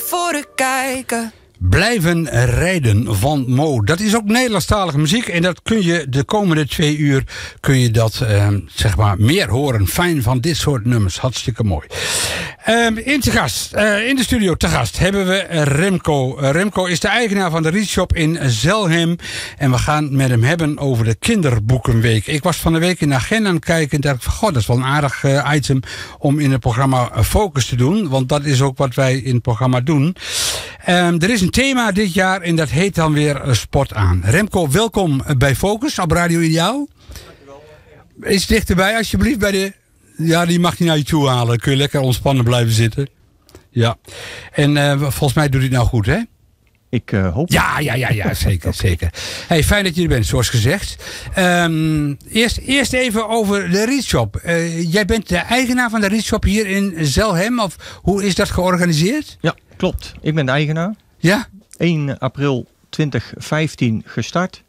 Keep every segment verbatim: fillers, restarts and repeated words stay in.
tevoren kijken. Blijven rijden van Mo. Dat is ook Nederlandstalige muziek. En dat kun je de komende twee uur kun je dat eh, zeg maar meer horen. Fijn van dit soort nummers. Hartstikke mooi. Um, in, te gast, uh, in de studio te gast hebben we Remco. Uh, Remco is de eigenaar van de Readshop in Zelhem. En we gaan met hem hebben over de Kinderboekenweek. Ik was van de week in de agenda aan het kijken. En dacht ik van, goh, dat is wel een aardig uh, item om in het programma Focus te doen. Want dat is ook wat wij in het programma doen. Um, er is een thema dit jaar en dat heet dan weer uh, Sport aan. Remco, welkom bij Focus op Radio Ideaal. Dankjewel. Iets dichterbij alsjeblieft bij de... Ja, die mag je naar je toe halen. Dan kun je lekker ontspannen blijven zitten. Ja. En uh, volgens mij doet hij het nou goed, hè? Ik uh, hoop. Ja, ja, ja, ja, zeker, zeker. Hey, fijn dat je er bent, zoals gezegd. Um, eerst, eerst even over de Readshop. Uh, jij bent de eigenaar van de Readshop hier in Zelhem. Of hoe is dat georganiseerd? Ja, klopt. Ik ben de eigenaar. Ja? één april twintig vijftien gestart.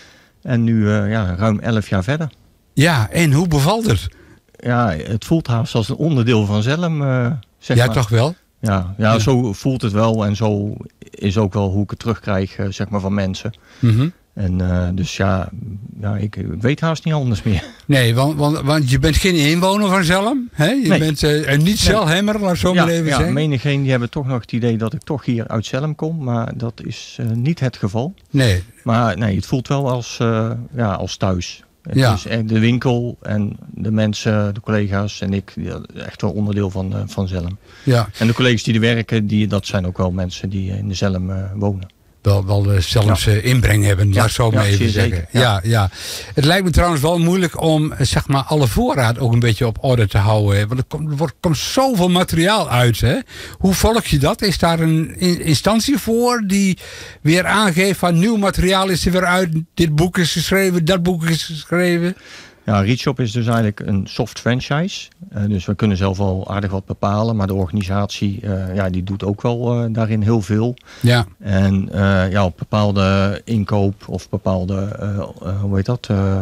En nu uh, ja, ruim elf jaar verder. Ja, en hoe bevalt het? Ja, het voelt haast als een onderdeel van Zelhem. Uh, zeg ja, maar. toch wel? Ja, ja, ja, zo voelt het wel. En zo is ook wel hoe ik het terugkrijg uh, zeg maar, van mensen. Mm-hmm. En uh, dus ja, ja, ik weet haast niet anders meer. Nee, want, want, want je bent geen inwoner van Zelhem. Hè? Je nee. bent uh, een niet Zelhemmer, laat zo ja, maar even ja, zeggen. menigeen die hebben toch nog het idee dat ik toch hier uit Zelhem kom. Maar dat is uh, niet het geval. Nee. Maar nee, het voelt wel als, uh, ja, als thuis. Het ja. is echt de winkel en de mensen, de collega's en ik, echt wel onderdeel van, uh, van Zelhem. Ja. En de collega's die er werken, die, dat zijn ook wel mensen die in de Zelhem uh, wonen. Wel, wel de Zelhemse ja. inbreng hebben, laat ja, zo maar ja, even zeggen. Zeker, ja. Ja, ja. Het lijkt me trouwens wel moeilijk om zeg maar, alle voorraad ook een beetje op orde te houden. Hè? Want er komt, er wordt, komt zoveel materiaal uit. Hè? Hoe volg je dat? Is daar een instantie voor die weer aangeeft van nieuw materiaal is er weer uit. Dit boek is geschreven, dat boek is geschreven. Ja, Readshop is dus eigenlijk een soft franchise. Uh, dus we kunnen zelf wel aardig wat bepalen. Maar de organisatie uh, ja, die doet ook wel uh, daarin heel veel. Ja. En uh, ja, op bepaalde inkoop of bepaalde uh, uh, hoe heet dat, uh, uh,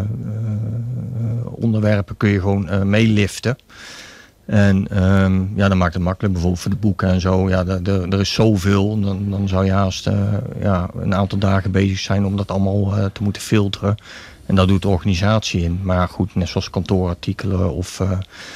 onderwerpen kun je gewoon uh, meeliften. En um, ja, dat maakt het makkelijk. Bijvoorbeeld voor de boeken en zo. Ja, de, de, er is zoveel. Dan, dan zou je haast uh, ja, een aantal dagen bezig zijn om dat allemaal uh, te moeten filteren. En dat doet de organisatie in. Maar goed, net zoals kantoorartikelen of uh,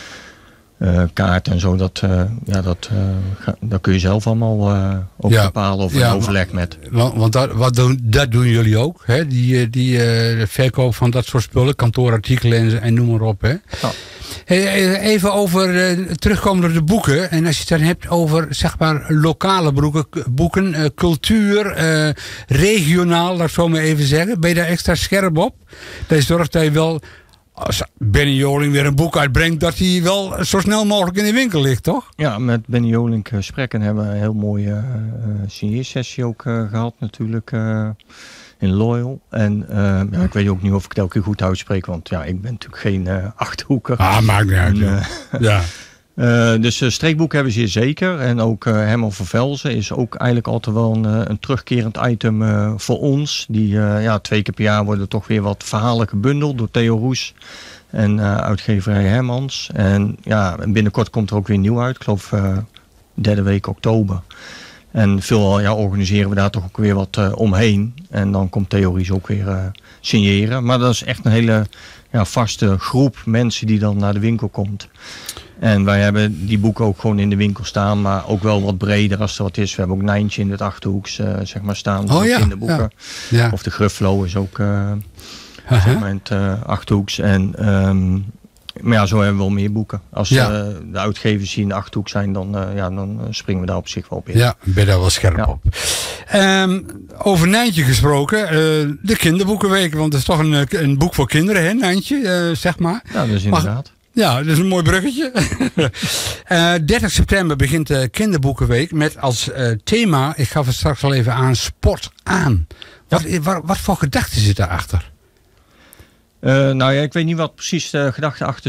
uh, kaarten en zo. Dat, uh, ja, dat, uh, ga, dat kun je zelf allemaal uh, ook ja. bepalen of ja, in overleg met. Want, want dat, wat doen, dat doen jullie ook. Hè? Die, die uh, verkoop van dat soort spullen. Kantoorartikelen en, en noem maar op. Hè? Ja. Hey, even over uh, terugkomen op de boeken. En als je het dan hebt over zeg maar lokale boeken, boeken uh, cultuur, uh, regionaal, laat ik zo maar even zeggen. Ben je daar extra scherp op? Dat zorgt dat je wel, als Benny Joling weer een boek uitbrengt, dat hij wel zo snel mogelijk in de winkel ligt, toch? Ja, met Benny Joling gesprekken hebben we een heel mooie uh, signeersessie ook uh, gehad natuurlijk. Uh, in Loyal. En uh, ja, ik weet ook niet of ik het elke keer goed uitspreek, want ja, ik ben natuurlijk geen uh, Achterhoeker. Ah, maakt niet uit. En, uh, ja. uh, dus uh, streekboeken hebben ze hier zeker. En ook uh, Herman van Velzen is ook eigenlijk altijd wel een, uh, een terugkerend item uh, voor ons. Die uh, ja, twee keer per jaar worden toch weer wat verhalen gebundeld door Theo Roes en uh, uitgeverij Hermans. En ja, binnenkort komt er ook weer nieuw uit. Ik geloof uh, derde week oktober. En veel ja, organiseren we daar toch ook weer wat uh, omheen. En dan komt Theories ook weer uh, signeren. Maar dat is echt een hele ja, vaste groep mensen die dan naar de winkel komt. En wij hebben die boeken ook gewoon in de winkel staan. Maar ook wel wat breder als er wat is. We hebben ook Nijntje in het Achterhoeks uh, zeg maar staan. Oh ja, kinderboeken. Ja. Ja. Of de Gruffalo is ook uh, uh-huh. zeg maar in het uh, Achterhoeks. En... Um, Maar ja, zo hebben we wel meer boeken. Als ja. uh, de uitgevers die in de Achterhoek zijn, dan, uh, ja, dan springen we daar op zich wel op in. Ja, ben je daar wel scherp ja. op. Um, over Nijntje gesproken, uh, de kinderboekenweek. Want het is toch een, een boek voor kinderen, hè, Nijntje, uh, zeg maar. Ja, dat is inderdaad. Maar, ja, dat is een mooi bruggetje. uh, dertig september begint de kinderboekenweek met als uh, thema, ik gaf het straks al even aan, sport aan. Wat, ja. wat, wat voor gedachten zit daarachter? Uh, nou ja, ik weet niet wat precies de gedachte achter